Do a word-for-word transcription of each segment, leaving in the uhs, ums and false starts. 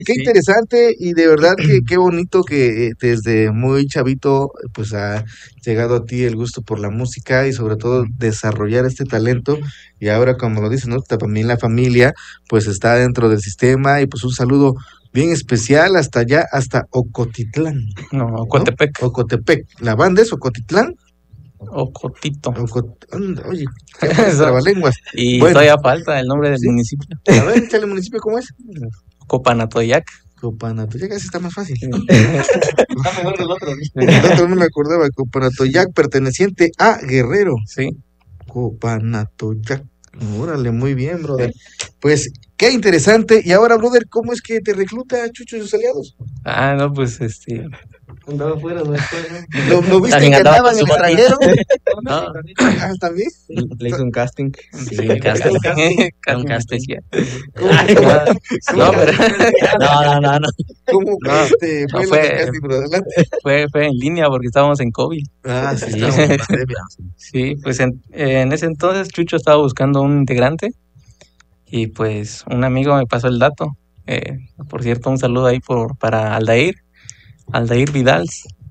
qué Sí. interesante y de verdad que qué bonito que eh, desde muy chavito pues ha llegado a ti el gusto por la música y sobre todo desarrollar este talento y ahora como lo dices, ¿no? También la familia pues está dentro del sistema y pues un saludo bien especial hasta allá, hasta Ocotitlán, No, ¿no? Ocotepec. Ocotepec. ¿La banda es Ocotitlán? Ocotito. Ocot- anda, oye, ya parece trabalenguas. Y Bueno, todavía falta el nombre del ¿sí? municipio. A ver, échale municipio, ¿cómo es? Copanatoyac. Copanato, ya casi está más fácil. Está mejor que el otro. El otro no me acordaba, Copanatoyac, perteneciente a Guerrero. Sí. Copanatoyac. Órale, muy bien, brother. Pues, qué interesante. Y ahora, brother, ¿cómo es que te recluta Chucho y sus aliados? Ah, no, pues este. Andaba fuera de la escuela. ¿Lo, lo viste También que andaba andaba en con el su extranjero? No, Ah, ¿también? Le hizo un casting. Sí, sí, el casting. casting. Un Casting casting. especial. ¿Cómo, No, pero No, no, no, no. cómo No, este, fue no lo fue- del casting, brother? Adelante. fue, fue en línea porque estábamos en COVID. Ah, sí, Sí. estamos en pandemia. Sí, pues en, en ese entonces Chucho estaba buscando un integrante y pues un amigo me pasó el dato. Eh, por cierto, un saludo ahí por, para Aldair, Aldair Vidal,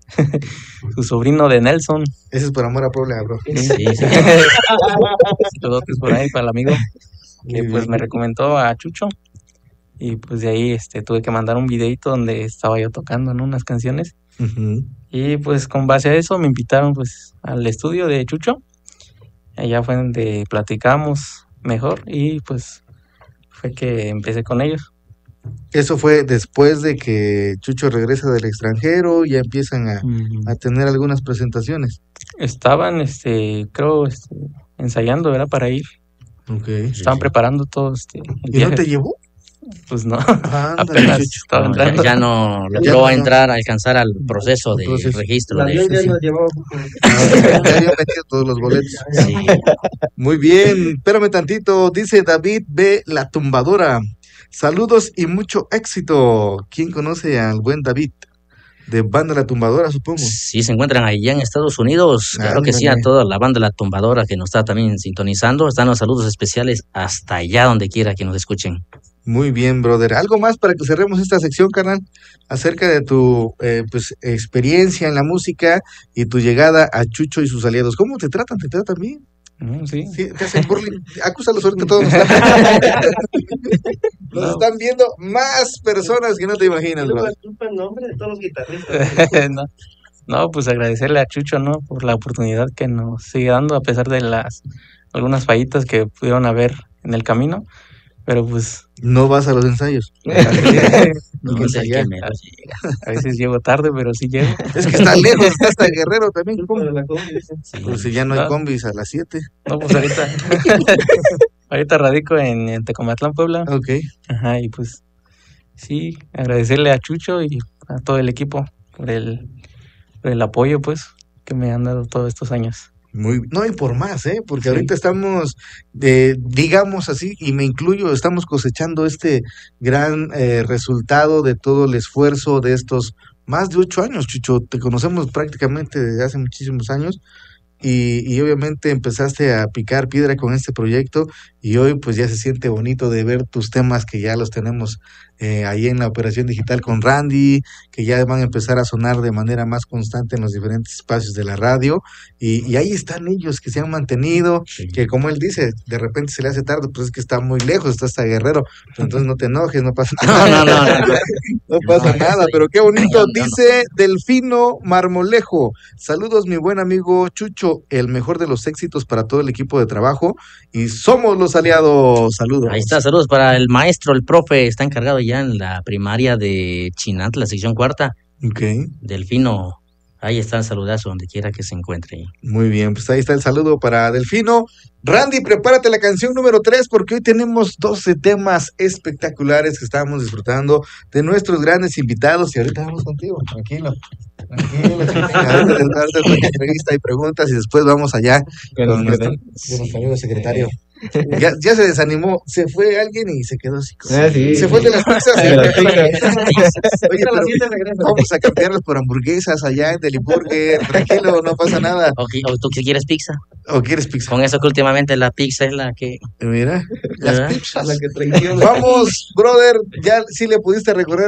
su sobrino de Nelson. Ese es por amor a Puebla, bro. Sí, sí. Saludos por ahí para el amigo que Muy pues bien. me recomendó a Chucho y pues de ahí este tuve que mandar un videito donde estaba yo tocando, ¿no? Unas canciones Ujú. y pues con base a eso me invitaron pues al estudio de Chucho. Allá fue donde platicamos mejor y pues fue que empecé con ellos. Eso fue después de que Chucho regresa del extranjero, ya empiezan a, Mm, a tener algunas presentaciones. Estaban, este, creo, este, ensayando, ¿verdad? Para ir. Ok. Estaban sí. preparando todo este el ¿Y no viaje. te llevó? Pues no, Ándale, apenas Chucho. estaba No, ya, entrando. ya no Ya logró no. entrar a alcanzar al proceso de Proceso. registro. La De, avión ya sí. nos llevó. Ya habían metido todos los boletos. sí. Muy bien, espérame tantito. Dice David B. La Tumbadora. Saludos y mucho éxito. ¿Quién conoce al buen David? De Banda La Tumbadora, supongo. Sí, se encuentran allá en Estados Unidos. Claro que sí, a Ándale. toda la banda La Tumbadora que nos está también sintonizando. Están los saludos especiales hasta allá donde quiera que nos escuchen. Muy bien, brother. ¿Algo más para que cerremos esta sección, carnal? Acerca de tu eh, pues, experiencia en la música y tu llegada a Chucho y sus aliados. ¿Cómo te tratan? ¿Te tratan bien? Mm, sí. Sí, te hacen burling. Acúsalos ahorita todos. Nos están, nos No. están viendo más personas que no te imaginas, Luego brother. la culpa el nombre de todos los guitarristas. no, no, pues agradecerle a Chucho, ¿no? Por la oportunidad que nos sigue dando a pesar de las algunas fallitas que pudieron haber en el camino, pero pues No vas a los ensayos. No, que es el ensayar. que menos llega. a veces llego tarde, pero sí llego. Es que está lejos, está hasta Guerrero también. Culpa de la combi, dice. Sí. Pues si ya no hay No. combis a las siete. No, pues ahorita ahorita radico en, en Tecomatlán, Puebla. Ok. Ajá, y pues sí, agradecerle a Chucho y a todo el equipo por el, por el apoyo, pues, que me han dado todos estos años. Muy, no, y por más, ¿eh? Porque Sí. ahorita estamos, eh, digamos así, y me incluyo, estamos cosechando este gran eh, resultado de todo el esfuerzo de estos más de ocho años, Chucho. Te conocemos prácticamente desde hace muchísimos años y, y obviamente empezaste a picar piedra con este proyecto y hoy pues ya se siente bonito de ver tus temas que ya los tenemos eh, ahí en la operación digital con Randy, que ya van a empezar a sonar de manera más constante en los diferentes espacios de la radio y, y ahí están ellos que se han mantenido, Sí. que como él dice, de repente se le hace tarde, pues es que está muy lejos, está hasta Guerrero, pero entonces no te enojes, no pasa No, nada. no, no, no, no. No pasa No, nada, soy- pero qué bonito. no, no, no. Dice Delfino Marmolejo. Saludos, mi buen amigo Chucho, el mejor de los éxitos para todo el equipo de trabajo. Y somos los aliados. Saludos. Ahí está, saludos para el maestro, el profe, está encargado ya en la primaria de Chinantla, sección cuarta, Ok, Delfino. Ahí está el saludazo donde quiera que se encuentre. muy bien. Pues ahí está el saludo para Delfino. Randy, prepárate la canción número tres porque hoy tenemos doce temas espectaculares que estamos disfrutando de nuestros grandes invitados. Y ahorita vamos contigo, tranquilo. Tranquilo, chiquín. Ahorita les ahorita les doy una entrevista y preguntas y después vamos allá con nuestro, con nuestro amigo secretario. Ya, ya se desanimó, se fue alguien y se quedó así. Ah, sí. Se fue el de las pizzas. De las pizzas. Oye, A las pero siete regresa. vamos a cambiarlas por hamburguesas allá en Deliburger. Tranquilo, no pasa nada. Ok, ¿o tú qué quieres pizza? ¿O quieres pizza? Con eso que últimamente la pizza es la que... Mira, las ¿verdad? pizzas. La que traiciona. Vamos, brother, ya sí le pudiste recorrer